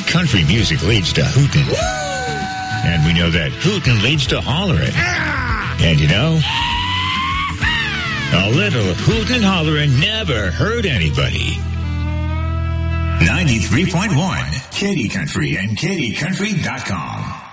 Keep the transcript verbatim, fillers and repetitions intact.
country music leads to hootin'. And we know that hootin' leads to hollerin'. And you know, a little hootin' and hollerin' never hurt anybody. ninety-three point one, Katy Country and Katy Country dot com.